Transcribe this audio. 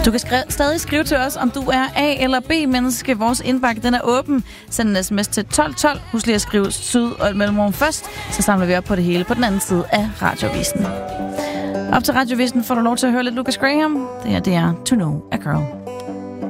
Du kan stadig skrive til os, om du er A- eller B-menneske. Vores indbakke, den er åben. Send en sms til 1212. Husk lige at skrive syd og et mellemrum først. Så samler vi op på det hele på den anden side af Radiovisen. Op til Radiovisen får du lov til at høre lidt Lucas Graham. Det er To Know a Girl.